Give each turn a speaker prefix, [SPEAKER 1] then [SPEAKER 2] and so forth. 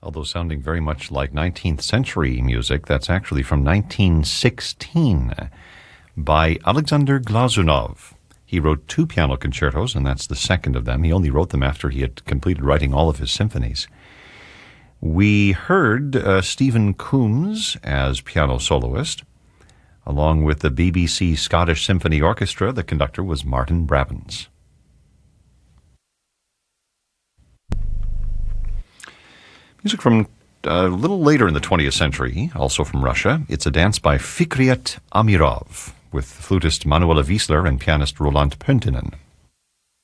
[SPEAKER 1] although sounding very much like 19th century music. That's actually from 1916 by Alexander Glazunov. He wrote 2 piano concertos, and that's the second of them. He only wrote them after he had completed writing all of his symphonies. We heard Stephen Coombs as piano soloist, along with the BBC Scottish Symphony Orchestra. The conductor was Martin Brabants. Music from a little later in the 20th century, also from Russia. It's a dance by Fikret Amirov, with flutist Manuela Wiesler and pianist Roland Pöntinen.